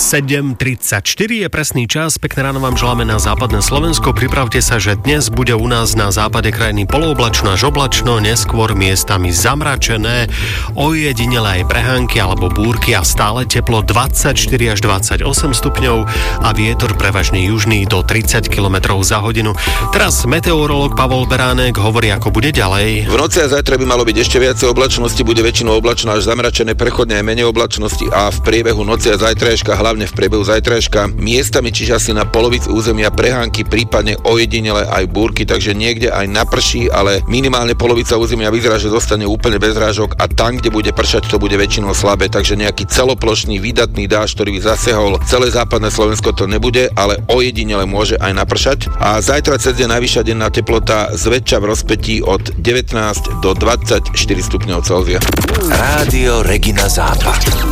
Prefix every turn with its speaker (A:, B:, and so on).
A: 7:34 je presný čas. Pekné ráno vám želáme na západné Slovensko. Pripravte sa, že dnes bude u nás na západe krajiny polooblačno až oblačno, neskôr miestami zamračené, ojedinele aj prehánky alebo búrky a stále teplo 24 až 28 stupňov a vietor prevažne južný do 30 km za hodinu. Teraz meteorológ Pavol Beránek hovorí, ako bude ďalej.
B: V noci a zajtra by malo byť ešte viacej oblačnosti, bude väčšinou oblačno až zamračené, prechodne aj menej oblačnosti a v priebehu noci a zajtrajška, hlavne v priebehu zajtrajška, miestami čiže asi na polovici územia prehánky, prípadne ojedinele aj búrky, takže niekde aj naprší, ale minimálne polovica územia vyzerá, že zostane úplne bez rážok a tam, kde bude pršať, to bude väčšinou slabé, takže nejaký celoplošný výdatný dážď, ktorý by zasiahol celé západné Slovensko, to nebude, ale ojedinele môže aj napršať. A zajtra cez deň najvyššia denná teplota zväčša v rozpätí od 19 do 24 stupňov Celzia.
C: Rádio Regina Západ.